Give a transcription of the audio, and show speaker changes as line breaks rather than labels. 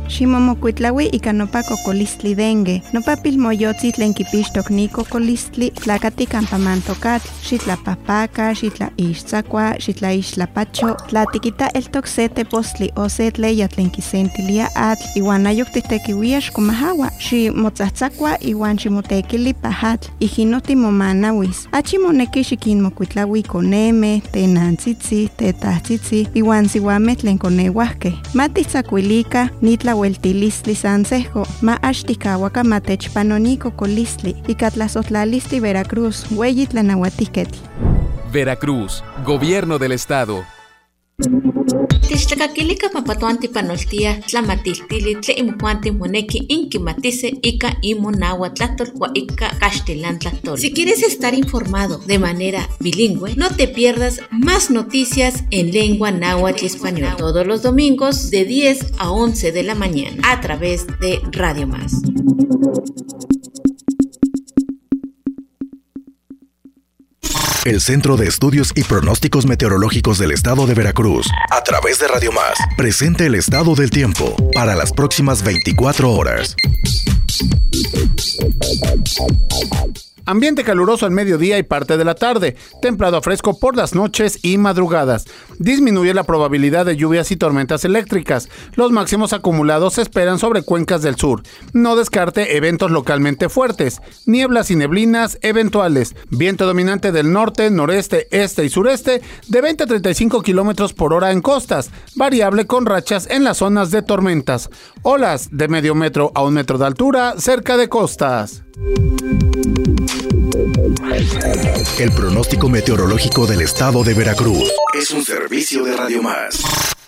Ximomokuitlaui ika nopa kokolistli dengue. Nopa pilmoyotzi tlen kipixtok ni kokolistli tlakati kampa mantokatl. Xitlapapaka, xitlaixtzakua, xitlaixtlapacho. Tlatikita eltok se tepostli o se tleya tlen kisentilia atl. Iwan ayok titekiuia xkomahawa. Ximotzatzakua iwan ximotekili pahatl. Ijinoti momanawis. Achimoneki xikinmokuitlaui koneme, tenantzitzi, tetahtzitzi, iwan siwameh tlen koneuahkeh. Matitzakuilika nitlaueltilistli sansejo. Ma axtikawaka matechpanoni kokolistli. Ika tlasohtlalistli Veracruz, ueyi tlanauatiketl.
Veracruz, Gobierno del Estado.
Tixtlakakilika papatuanti panoltia tlamatiltili tle imujuanti moneki inkimatise ika imonagua tlahtol wa ika caxtilan tlahtol. Si quieres estar informado de manera bilingüe, no te pierdas más noticias en lengua náhuatl y español todos los domingos de 10 a 11 de la mañana a través de Radio Más.
El Centro de Estudios y Pronósticos Meteorológicos del Estado de Veracruz, a través de Radio Más, presenta el estado del tiempo para las próximas 24 horas.
Ambiente caluroso al mediodía y parte de la tarde, templado a fresco por las noches y madrugadas. Disminuye la probabilidad de lluvias y tormentas eléctricas. Los máximos acumulados se esperan sobre cuencas del sur. No descarte eventos localmente fuertes. Nieblas y neblinas eventuales. Viento dominante del norte, noreste, este y sureste de 20 a 35 kilómetros por hora en costas. Variable con rachas en las zonas de tormentas. Olas de medio metro a 1 metro de altura cerca de costas.
El pronóstico meteorológico del Estado de Veracruz es un servicio de Radio Más.